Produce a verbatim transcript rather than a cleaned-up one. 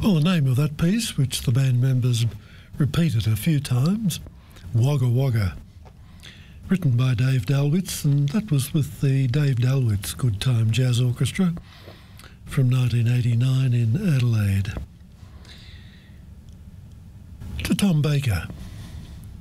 Well, the name of that piece, which the band members repeated a few times, Wagga Wagga, written by Dave Dalwitz, and that was with the Dave Dalwitz Good Time Jazz Orchestra from nineteen eighty-nine in Adelaide. To Tom Baker.